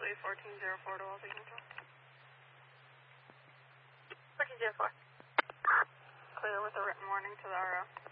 Lee 1404 to Walter Control. 1404. Clear with a written warning to the RO.